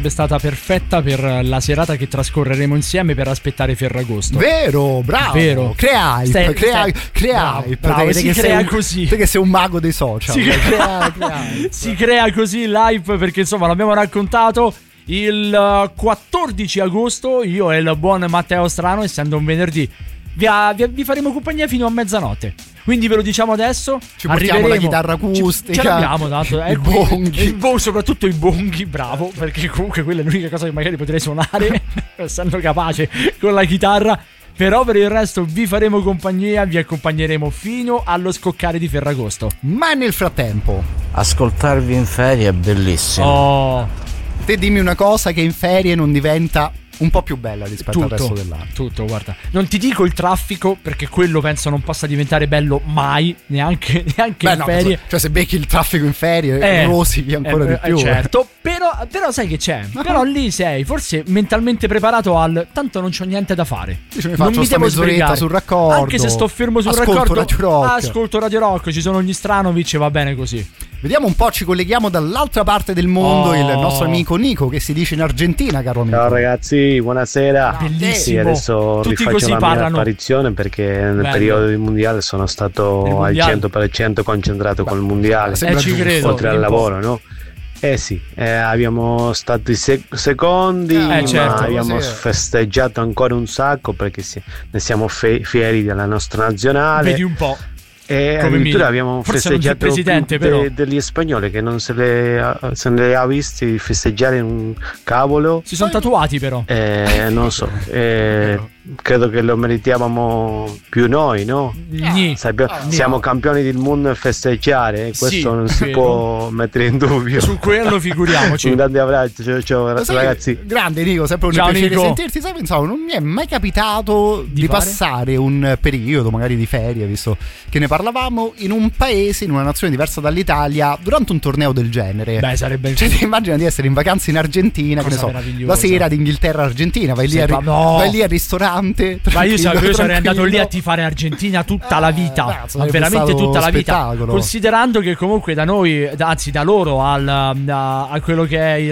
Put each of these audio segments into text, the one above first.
sarebbe stata perfetta per la serata che trascorreremo insieme per aspettare Ferragosto. Vero, bravo. Vero. Crea hype. Bravo, si crea così. Te che sei un mago dei social. Si crea così l'hype, perché insomma l'abbiamo raccontato. Il 14 agosto io e il buon Matteo Strano, essendo un venerdì, vi faremo compagnia fino a mezzanotte. Quindi ve lo diciamo adesso. Ci portiamo la chitarra acustica. Ce l'abbiamo tanto. I bonghi. Soprattutto i bonghi, bravo. Perché comunque quella è l'unica cosa che magari potrei suonare essendo capace con la chitarra. Però per il resto vi faremo compagnia, vi accompagneremo fino allo scoccare di Ferragosto. Ma nel frattempo, ascoltarvi in ferie è bellissimo. Oh, te dimmi una cosa che in ferie non diventa un po' più bella rispetto al resto dell'anno. Tutto, guarda. Non ti dico il traffico, perché quello penso non possa diventare bello mai, neanche in ferie. Cioè se becchi il traffico in ferie rosichi ancora di più. Certo, però sai che c'è? Però lì sei forse mentalmente preparato al tanto non c'ho niente da fare. Non mi devo sbrigare sul raccordo. Anche se sto fermo sul raccordo, ascolto Radio Rock, ci sono gli Stranovic, va bene così. Vediamo un po', ci colleghiamo dall'altra parte del mondo, il nostro amico Nico, che si dice in Argentina, caro amico. Ciao ragazzi, buonasera. Bellissimo. Sì, adesso tutti rifaccio così la parlano. mia apparizione, perché nel periodo del mondiale sono stato al 100% concentrato col mondiale, ci credo, oltre al lavoro, no? Sì, abbiamo stato i secondi, certo, ma abbiamo festeggiato ancora un sacco, perché ne siamo fieri della nostra nazionale. Vedi un po'. E addirittura abbiamo festeggiato degli spagnoli che non se ne ha visti festeggiare un cavolo. Si sono tatuati però. Non so, credo che lo meritavamo più noi, no? Siamo campioni del mondo e festeggiare, questo non si può mettere in dubbio. Su quello figuriamoci. Un grande abbraccio, ciao ragazzi. Grande Nico, sempre un piacere sentirti. Sai, pensavo, non mi è mai capitato di passare un periodo magari di ferie, visto che ne parlavamo, in un paese, in una nazione diversa dall'Italia, durante un torneo del genere. Beh, sarebbe. Cioè, ti immagina di essere in vacanza in Argentina, che ne so, la sera di Inghilterra-Argentina, vai lì al ristorante. Ma io sarei andato lì a tifare Argentina tutta la vita, ma veramente tutta la vita. Considerando che comunque da noi, anzi da loro, a quello che è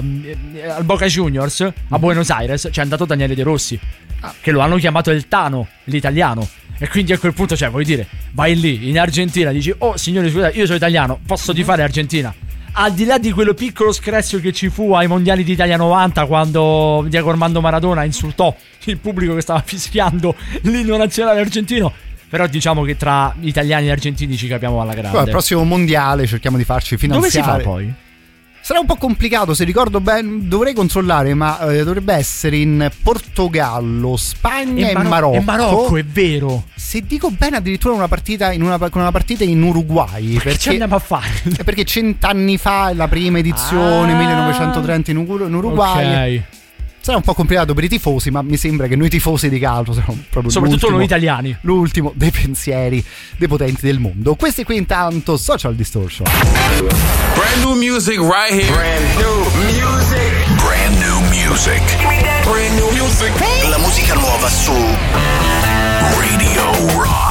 al Boca Juniors a Buenos Aires, c'è andato Daniele De Rossi, che lo hanno chiamato il Tano, l'italiano. E quindi a quel punto, cioè, vuoi dire, vai lì in Argentina, dici: oh signori, scusate, io sono italiano, posso tifare Argentina. Al di là di quello piccolo screzio che ci fu ai mondiali d'Italia 90, quando Diego Armando Maradona insultò il pubblico che stava fischiando l'inno nazionale argentino, però diciamo che tra italiani e argentini ci capiamo alla grande. Poi al prossimo mondiale cerchiamo di farci finanziare. Dove si fa poi? Sarà un po' complicato, se ricordo bene, dovrei controllare, ma dovrebbe essere in Portogallo, Spagna e Marocco. E Marocco, è vero. Se dico bene, addirittura con una partita in Uruguay. Perché ci andiamo a fare? Perché 100 anni fa la prima edizione, 1930 in Uruguay. Ok. Sarà un po' complicato per i tifosi, ma mi sembra che noi tifosi di calcio siamo proprio soprattutto noi italiani, l'ultimo dei pensieri dei potenti del mondo. Questi qui intanto Social Distortion. Brand new music right here. Brand new music. Brand new music. Brand new music. La musica nuova su Radio Rock.